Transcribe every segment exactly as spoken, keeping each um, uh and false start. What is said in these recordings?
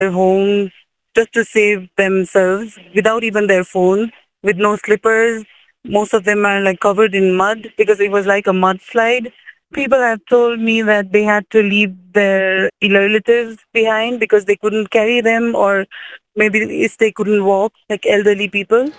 their homes just to save themselves without even their phones, with no slippers. Most of them are like covered in mud because it was like a mudslide. People have told me that they had to leave their relatives behind because they couldn't carry them, or maybe if they couldn't walk, like elderly people.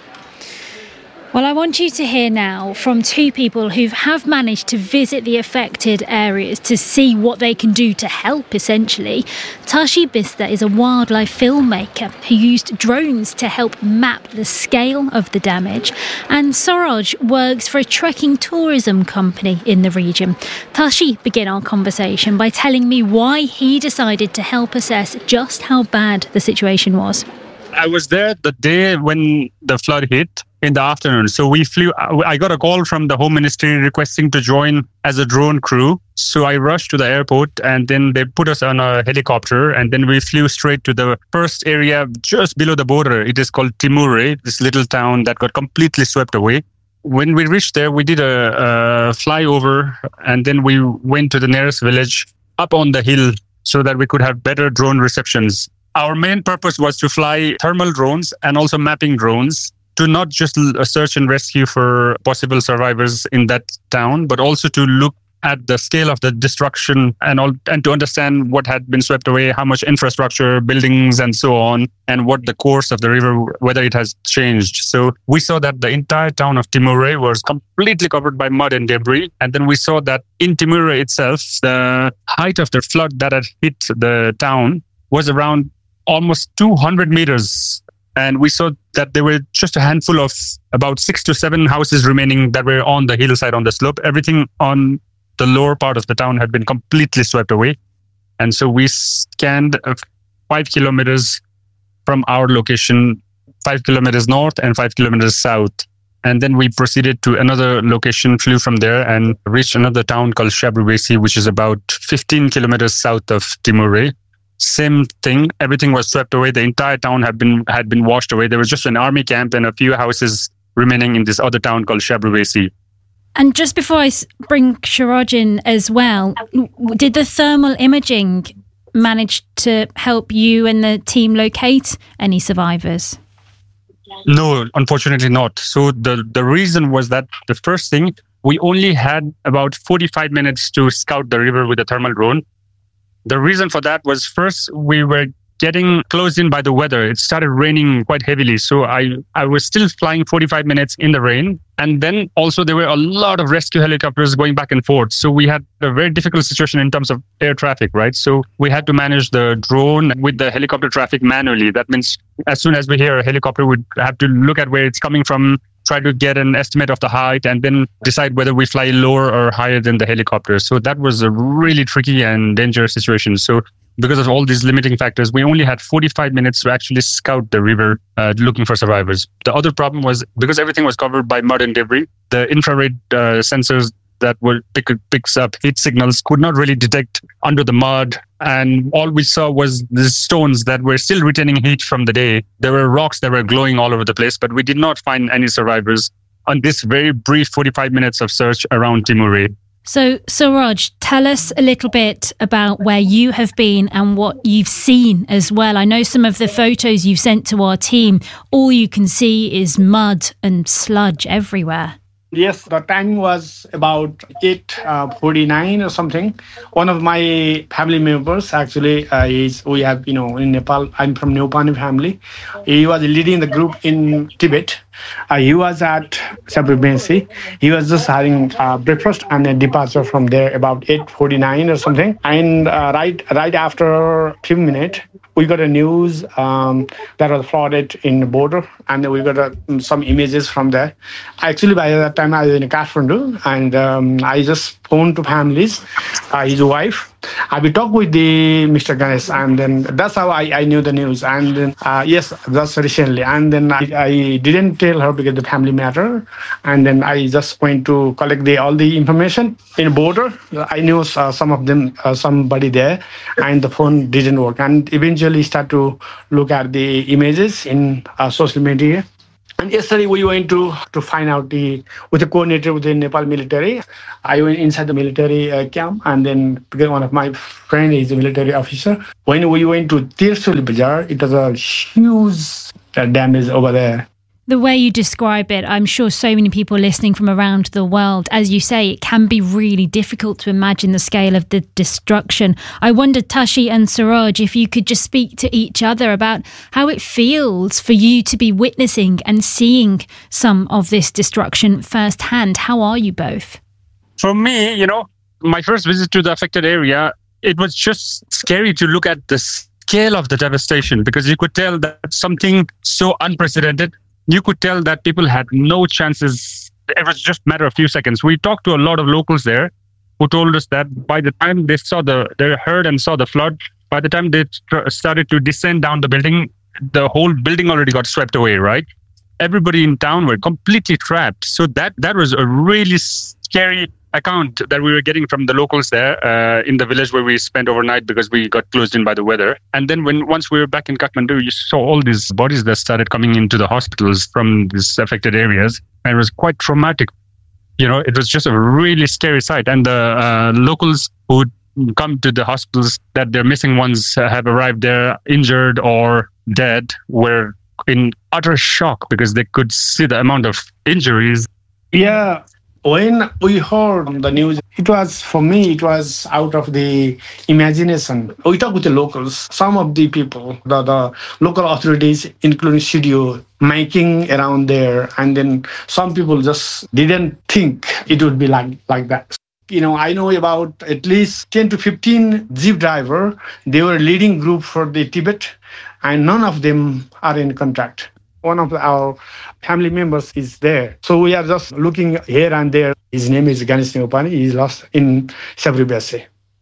Well, I want you to hear now from two people who have managed to visit the affected areas to see what they can do to help, essentially. Tashi Bista is a wildlife filmmaker who used drones to help map the scale of the damage. And Suraj works for a trekking tourism company in the region. Tashi began our conversation by telling me why he decided to help assess just how bad the situation was. I was there the day when the flood hit in the afternoon. So we flew, I got a call from the Home Ministry requesting to join as a drone crew. So I rushed to the airport and then they put us on a helicopter and then we flew straight to the first area just below the border. It is called Timure, this little town that got completely swept away. When we reached there, we did a, a flyover and then we went to the nearest village up on the hill so that we could have better drone receptions. Our main purpose was to fly thermal drones and also mapping drones to not just search and rescue for possible survivors in that town, but also to look at the scale of the destruction and all, and to understand what had been swept away, how much infrastructure, buildings, and so on, and what the course of the river, whether it has changed. So we saw that the entire town of Timure was completely covered by mud and debris. And then we saw that in Timure itself, the height of the flood that had hit the town was around almost two hundred meters. And we saw that there were just a handful of about six to seven houses remaining that were on the hillside, on the slope. Everything on the lower part of the town had been completely swept away. And so we scanned five kilometers from our location, five kilometers north and five kilometers south. And then we proceeded to another location, flew from there and reached another town called Shabrubesi, which is about fifteen kilometers south of Timure. Same thing. Everything was swept away. The entire town had been had been washed away. There was just an army camp and a few houses remaining in this other town called Shabrubesi. And just before I bring Suraj in as well, did the thermal imaging manage to help you and the team locate any survivors? No, unfortunately not. So the, the reason was that the first thing, we only had about forty-five minutes to scout the river with a thermal drone. The reason for that was first, we were getting closed in by the weather. It started raining quite heavily. So I, I was still flying forty-five minutes in the rain. And then also there were a lot of rescue helicopters going back and forth. So we had a very difficult situation in terms of air traffic, right? So we had to manage the drone with the helicopter traffic manually. That means as soon as we hear a helicopter, we'd have to look at where it's coming from, try to get an estimate of the height, and then decide whether we fly lower or higher than the helicopter. So that was a really tricky and dangerous situation. So because of all these limiting factors, we only had forty-five minutes to actually scout the river uh, looking for survivors. The other problem was because everything was covered by mud and debris, the infrared uh, sensors that were pick, picks up heat signals could not really detect under the mud. And all we saw was the stones that were still retaining heat from the day. There were rocks that were glowing all over the place, but we did not find any survivors on this very brief forty-five minutes of search around Timure. So, Suraj, tell us a little bit about where you have been and what you've seen as well. I know some of the photos you've sent to our team, all you can see is mud and sludge everywhere. Yes, the time was about eight forty-nine or something. One of my family members, actually, uh, is we have, you know, in Nepal, I'm from Neopani family. He was leading the group in Tibet. Uh, he was at Shabrubesi. He was just having uh, breakfast and a departure from there about eight forty-nine or something. And uh, right right after a few minutes, we got a news um, that was flooded in the border, and we got uh, some images from there. Actually, by that time, I was in Kathmandu, and um, I just phoned to families, uh, his wife. I will talk with the Mister Ganesh, and then that's how I, I knew the news. And then, uh, yes, that's recently. And then I, I didn't tell her because the family matter. And then I just went to collect the all the information in border. I knew uh, some of them, uh, somebody there, and the phone didn't work. And eventually start to look at the images in uh, social media. And yesterday we went to to find out the with the coordinator with the Nepal military. I went inside the military uh, camp, and then because one of my friend is a military officer. When we went to Tirsul Bazaar, it was a huge uh, damage over there. The way you describe it, I'm sure so many people listening from around the world, as you say, it can be really difficult to imagine the scale of the destruction. I wonder, Tashi and Suraj, if you could just speak to each other about how it feels for you to be witnessing and seeing some of this destruction firsthand. How are you both? For me, you know, my first visit to the affected area, it was just scary to look at the scale of the devastation, because you could tell that something so unprecedented. You could tell that people had no chances. It was just a matter of a few seconds. We talked to a lot of locals there who told us that by the time they saw the, they heard and saw the flood, by the time they tr- started to descend down the building, the whole building already got swept away, right? Everybody in town were completely trapped. So that, that was a really scary account that we were getting from the locals there uh, in the village where we spent overnight because we got closed in by the weather. And then when once we were back in Kathmandu, you saw all these bodies that started coming into the hospitals from these affected areas. And it was quite traumatic. You know, it was just a really scary sight. And the uh, locals who come to the hospitals that their missing ones have arrived there injured or dead were in utter shock because they could see the amount of injuries. Yeah. When we heard the news, it was, for me, it was out of the imagination. We talked with the locals, some of the people, the, the local authorities, including C D O, making around there. And then some people just didn't think it would be like, like that. You know, I know about at least ten to fifteen jeep driver. They were leading group for the Tibet, and none of them are in contact. One of our family members is there. So we are just looking here and there. His name is Ganesh Neopani. He's lost in Sabribase.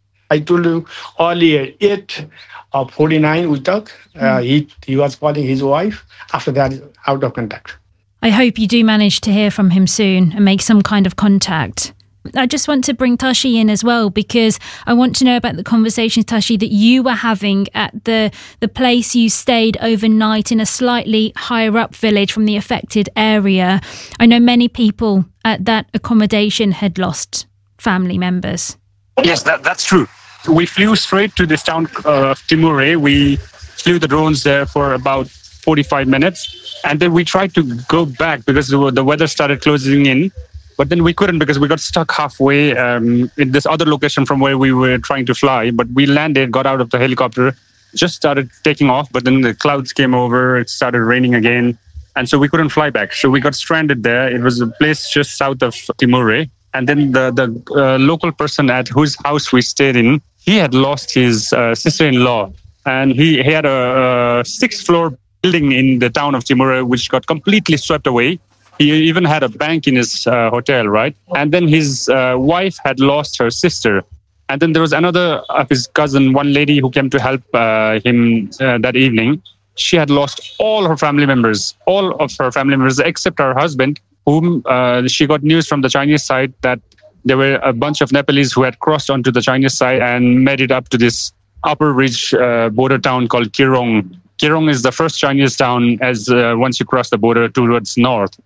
I told you earlier, eight of forty-nine we talked. Uh, he, he was calling his wife. After that, out of contact. I hope you do manage to hear from him soon and make some kind of contact. I just want to bring Tashi in as well, because I want to know about the conversations, Tashi, that you were having at the, the place you stayed overnight in a slightly higher up village from the affected area. I know many people at that accommodation had lost family members. Yes, that, that's true. We flew straight to this town of Timure. We flew the drones there for about forty-five minutes. And then we tried to go back because the, the weather started closing in. But then we couldn't because we got stuck halfway um, in this other location from where we were trying to fly. But we landed, got out of the helicopter, just started taking off. But then the clouds came over, it started raining again. And so we couldn't fly back. So we got stranded there. It was a place just south of Timure. And then the, the uh, local person at whose house we stayed in, he had lost his uh, sister-in-law. And he, he had a, a sixth-floor building in the town of Timure, which got completely swept away. He even had a bank in his uh, hotel, right? And then his uh, wife had lost her sister. And then there was another of his cousin, one lady who came to help uh, him uh, that evening. She had lost all her family members, all of her family members, except her husband, whom uh, she got news from the Chinese side that there were a bunch of Nepalese who had crossed onto the Chinese side and made it up to this upper ridge uh, border town called Kirong. Kirong is the first Chinese town as uh, once you cross the border towards north.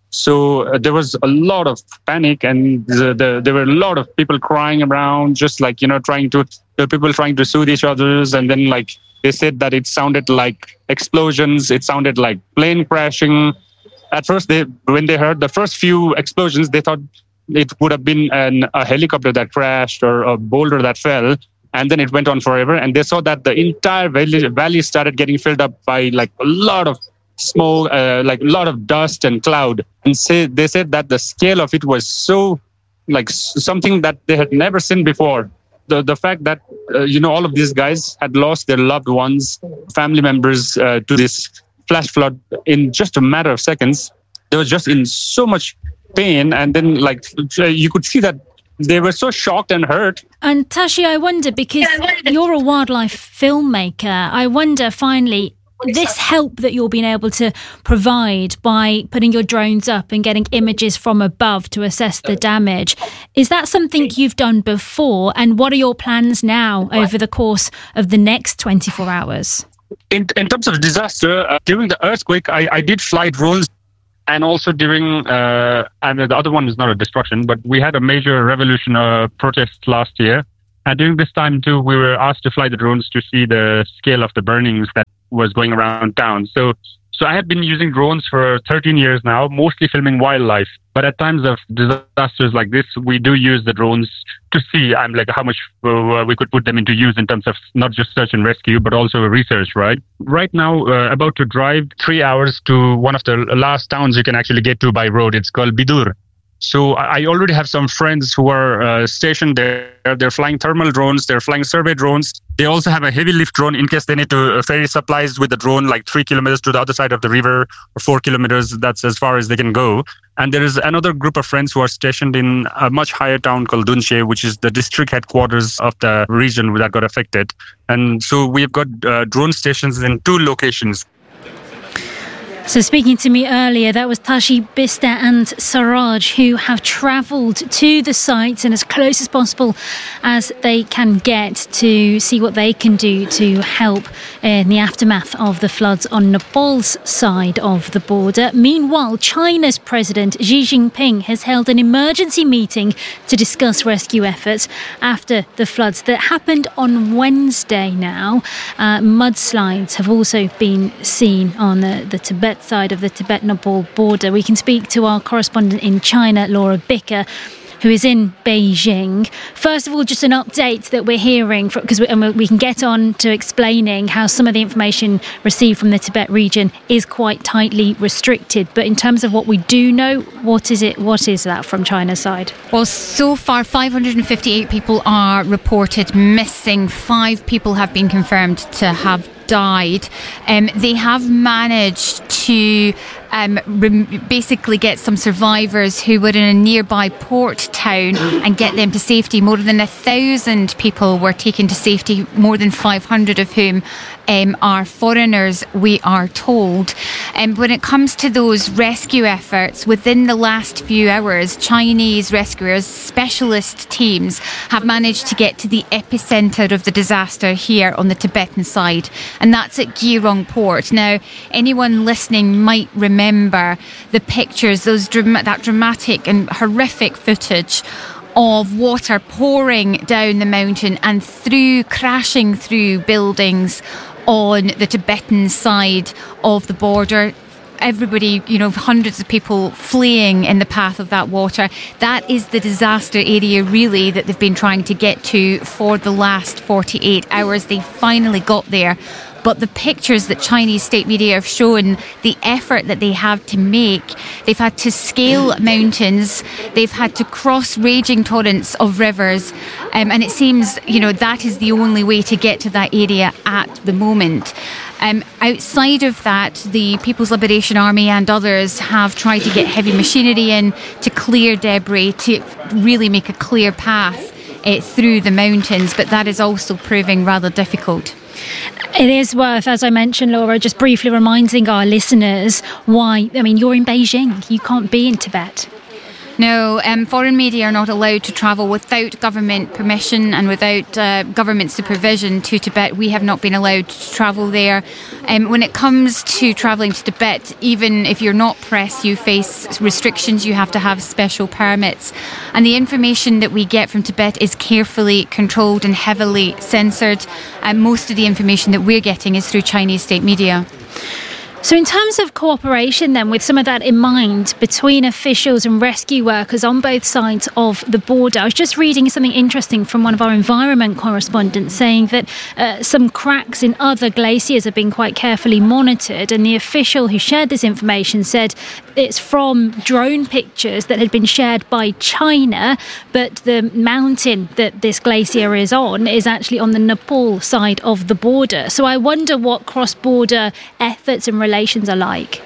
So uh, there was a lot of panic, and the, the, there were a lot of people crying around, just like, you know, trying to, there were people trying to soothe each others. And then, like, they said that it sounded like explosions. It sounded like plane crashing. At first, they when they heard the first few explosions, they thought it would have been an, a helicopter that crashed or a boulder that fell. And then it went on forever. And they saw that the entire valley, valley started getting filled up by, like, a lot of smoke, uh, like a lot of dust and cloud. And say, they said that the scale of it was so, like, something that they had never seen before. The the fact that, uh, you know, all of these guys had lost their loved ones, family members uh, to this flash flood in just a matter of seconds. They were just in so much pain. And then, like, you could see that they were so shocked and hurt. And Tashi, I wonder, because you're a wildlife filmmaker, I wonder, finally, this help that you're being able to provide by putting your drones up and getting images from above to assess the damage, is that something you've done before? And what are your plans now over the course of the next twenty-four hours? In, in terms of disaster, uh, during the earthquake, I, I did fly drones And also during, uh, and the other one is not a destruction, but we had a major revolution uh, protest last year. And during this time too, we were asked to fly the drones to see the scale of the burnings that was going around town. So, so I have been using drones for thirteen years now, mostly filming wildlife. But at times of disasters like this, we do use the drones to see I'm like how much uh, we could put them into use in terms of not just search and rescue, but also research, right? Right now, uh, about to drive three hours to one of the last towns you can actually get to by road. It's called Bidur. So I already have some friends who are uh, stationed there. They're flying thermal drones. They're flying survey drones. They also have a heavy lift drone in case they need to uh, ferry supplies with the drone like three kilometers to the other side of the river or four kilometers. That's as far as they can go. And there is another group of friends who are stationed in a much higher town called Dunshe, which is the district headquarters of the region that got affected. And so we've got uh, drone stations in two locations. So speaking to me earlier, that was Tashi Bista and Saraj, who have travelled to the sites and as close as possible as they can get to see what they can do to help in the aftermath of the floods on Nepal's side of the border. Meanwhile, China's President Xi Jinping has held an emergency meeting to discuss rescue efforts after the floods that happened on Wednesday now. Uh, mudslides have also been seen on the, the Tibet side of the Tibet-Nepal border. We can speak to our correspondent in China, Laura Bicker, who is in Beijing. First of all, just an update that we're hearing, because we, we can get on to explaining how some of the information received from the Tibet region is quite tightly restricted. But in terms of what we do know, what is it? What is that from China's side? Well, so far, five hundred fifty-eight people are reported missing. Five people have been confirmed to have died. Um, they have managed to um, re- basically get some survivors who were in a nearby port town and get them to safety. More than a thousand people were taken to safety, more than five hundred of whom um, are foreigners, we are told. And um, when it comes to those rescue efforts, within the last few hours, Chinese rescuers, specialist teams, have managed to get to the epicentre of the disaster here on the Tibetan side, and that's at Girong Port. Now, anyone listening might remember the pictures, those dram- that dramatic and horrific footage of water pouring down the mountain and through, crashing through buildings on the Tibetan side of the border. Everybody, you know, hundreds of people fleeing in the path of that water. That is the disaster area, really, that they've been trying to get to for the last forty-eight hours. They finally got there. But the pictures that Chinese state media have shown, the effort that they have to make, they've had to scale mountains, they've had to cross raging torrents of rivers, um, and it seems, you know, that is the only way to get to that area at the moment. Um, outside of that, the People's Liberation Army and others have tried to get heavy machinery in to clear debris, to really make a clear path uh, through the mountains, but that is also proving rather difficult. It is worth, as I mentioned, Laura, just briefly reminding our listeners why, I mean, you're in Beijing, you can't be in Tibet. No, um, foreign media are not allowed to travel without government permission and without uh, government supervision to Tibet. We have not been allowed to travel there. Um, when it comes to travelling to Tibet, even if you're not press, you face restrictions. You have to have special permits. And the information that we get from Tibet is carefully controlled and heavily censored. And most of the information that we're getting is through Chinese state media. So in terms of cooperation then, with some of that in mind, between officials and rescue workers on both sides of the border, I was just reading something interesting from one of our environment correspondents saying that uh, some cracks in other glaciers have been quite carefully monitored, and the official who shared this information said it's from drone pictures that had been shared by China, but the mountain that this glacier is on is actually on the Nepal side of the border. So I wonder what cross-border efforts and relations are like.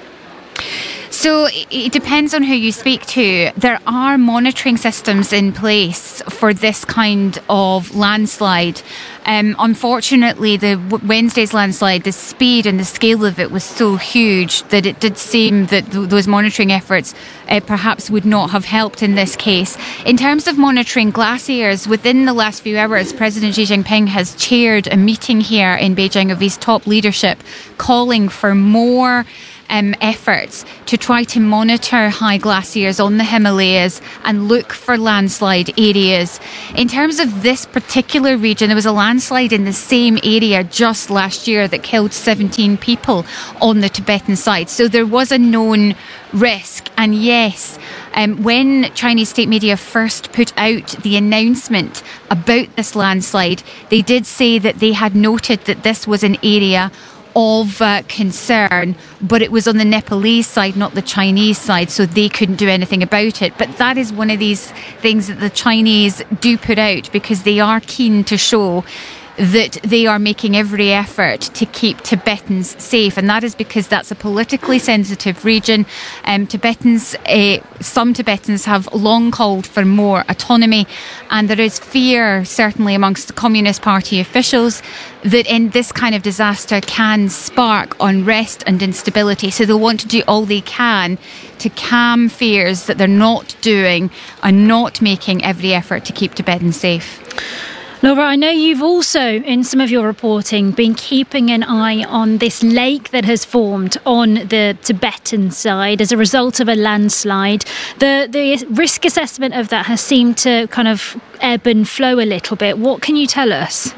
So it depends on who you speak to. There are monitoring systems in place for this kind of landslide. Um, unfortunately, the Wednesday's landslide, the speed and the scale of it was so huge that it did seem that th- those monitoring efforts uh, perhaps would not have helped in this case. In terms of monitoring glaciers, within the last few hours, President Xi Jinping has chaired a meeting here in Beijing of his top leadership, calling for more um, efforts to try to monitor high glaciers on the Himalayas and look for landslide areas. In terms of this particular region, there was a landslide in the same area just last year that killed seventeen people on the Tibetan side. So there was a known risk. And yes, um, when Chinese state media first put out the announcement about this landslide, they did say that they had noted that this was an area of uh, concern, but it was on the Nepalese side, not the Chinese side, so they couldn't do anything about it. But that is one of these things that the Chinese do put out because they are keen to show that they are making every effort to keep Tibetans safe, and that is because that's a politically sensitive region. Um, Tibetans, uh, some Tibetans have long called for more autonomy, and there is fear, certainly amongst the Communist Party officials, that in this kind of disaster can spark unrest and instability. So they'll want to do all they can to calm fears that they're not doing and not making every effort to keep Tibetans safe. Laura, I know you've also, in some of your reporting, been keeping an eye on this lake that has formed on the Tibetan side as a result of a landslide. The the risk assessment of that has seemed to kind of ebb and flow a little bit. What can you tell us?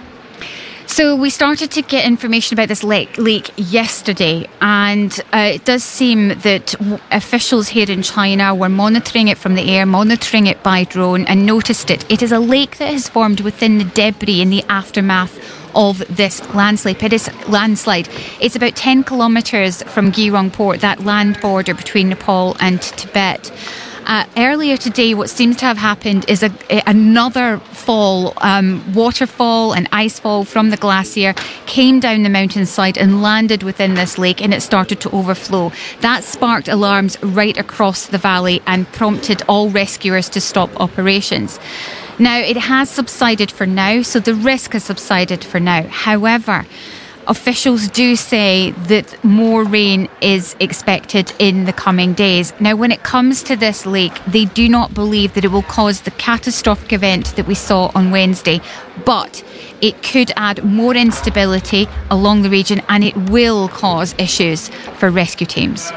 So we started to get information about this lake, leak yesterday, and uh, it does seem that w- officials here in China were monitoring it from the air, monitoring it by drone, and noticed it. It is a lake that has formed within the debris in the aftermath of this landslide. It is landslide. It's about ten kilometres from Girong Port, that land border between Nepal and Tibet. Uh, earlier today, what seems to have happened is a, a, another fall, um, waterfall and icefall from the glacier came down the mountainside and landed within this lake, and it started to overflow. That sparked alarms right across the valley and prompted all rescuers to stop operations. Now, it has subsided for now, so the risk has subsided for now. However, officials do say that more rain is expected in the coming days. Now, when it comes to this lake, they do not believe that it will cause the catastrophic event that we saw on Wednesday, but it could add more instability along the region, and it will cause issues for rescue teams.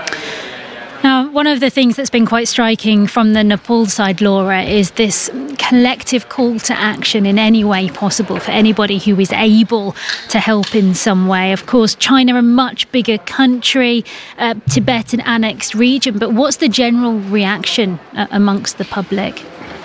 Now, one of the things that's been quite striking from the Nepal side, Laura, is this collective call to action in any way possible for anybody who is able to help in some way. Of course, China, a much bigger country, uh, Tibet an annexed region, but what's the general reaction uh, amongst the public?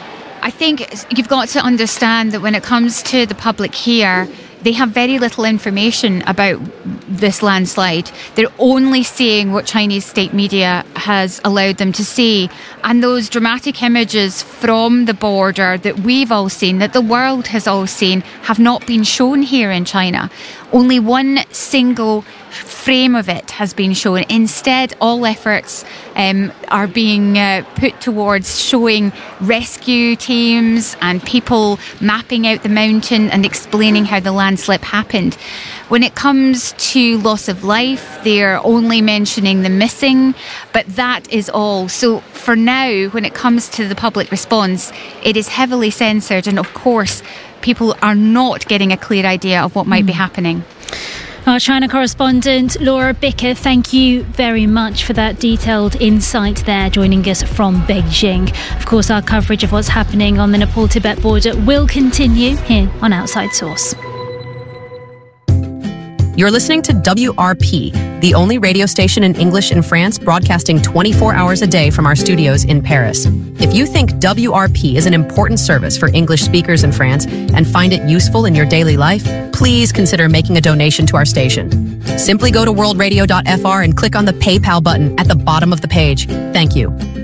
I think you've got to understand that when it comes to the public here, they have very little information about this landslide. They're only seeing what Chinese state media has allowed them to see. And those dramatic images from the border that we've all seen, that the world has all seen, have not been shown here in China. Only one single frame of it has been shown. Instead, all efforts um, are being uh, put towards showing rescue teams and people mapping out the mountain and explaining how the landslip happened. When it comes to loss of life, they're only mentioning the missing, but that is all. So for now, when it comes to the public response, it is heavily censored, and of course, people are not getting a clear idea of what might mm. be happening. Our China correspondent, Laura Bicker, thank you very much for that detailed insight there, joining us from Beijing. Of course, our coverage of what's happening on the Nepal-Tibet border will continue here on Outside Source. You're listening to W R P, the only radio station in English in France broadcasting twenty-four hours a day from our studios in Paris. If you think W R P is an important service for English speakers in France and find it useful in your daily life, please consider making a donation to our station. Simply go to world radio dot f r and click on the PayPal button at the bottom of the page. Thank you.